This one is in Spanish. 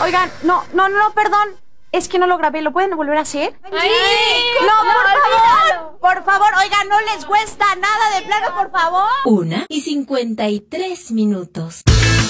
Oigan, no, perdón. Es que no lo grabé, ¿lo pueden volver a hacer? ¡Ay! No, por favor, oigan, no les cuesta nada de plano, por favor. 1:53 minutos.